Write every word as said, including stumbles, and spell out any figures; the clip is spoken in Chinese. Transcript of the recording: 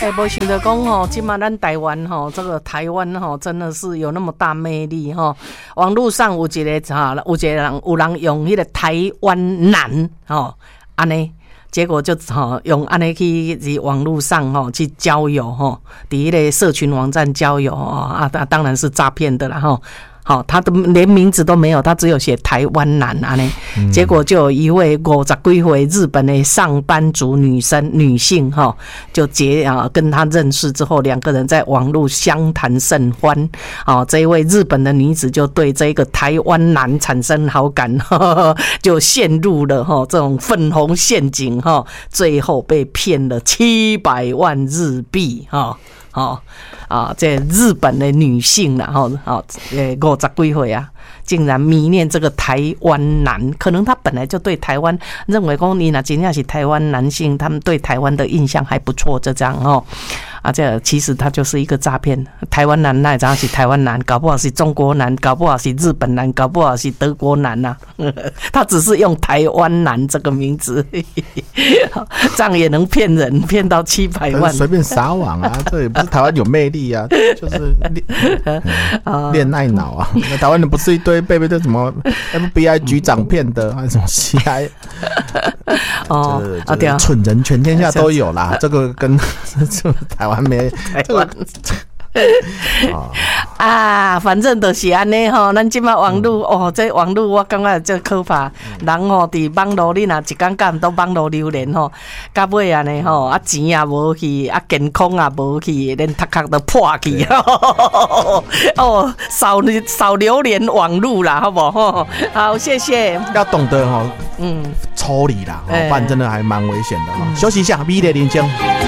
哎，无想到讲吼，今嘛咱台湾吼，这个台湾吼，真的是有那么大魅力吼。网络上有一个哈，有一个人有人用迄个台湾男吼，安尼。结果就哈用安尼去在网络上哈去交友哈，第一类社群网站交友啊，当然是诈骗的啦哈。好，他都连名字都没有，他只有写台湾男啊呢。结果就有一位五十几岁日本的上班族女生女性哈，就结啊跟他认识之后，两个人在网络相谈甚欢。啊，这一位日本的女子就对这个台湾男产生好感，呵呵就陷入了哈这种粉红陷阱哈，最后被骗了七百万日币哈。哦啊，这日本的女性啦，吼，哦，呃，五十几岁啊，竟然迷恋这个台湾男，可能他本来就对台湾认为讲你那真正是台湾男性，他们对台湾的印象还不错，就这样哦。啊，这其实他就是一个诈骗。台湾男那怎样是台湾男，搞不好是中国男，搞不好是日本男，搞不好是德国男呐、啊。他只是用台湾男这个名字，这样也能骗人，骗到七百万， 随便撒网啊！这也不是台湾有魅力啊，就是恋爱脑啊。那台湾人不是一堆被被这什么 F B I 局长骗的，还是什么 C I？ 哦，啊对啊，蠢人全天下都有啦。这个跟这台湾没这个。 啊，反正就是安尼吼，咱即马网络、嗯、哦，这网络我感觉这可怕。人吼伫网络，你若一天干都网络榴莲吼，到尾安尼吼，啊钱也无去，啊健康也无去，连头壳都破去。哦，少少榴莲网络啦，好不好？好，谢谢。 要懂得吼，嗯，抽离啦，不然真的还蛮危险的。休息一下，美丽人生。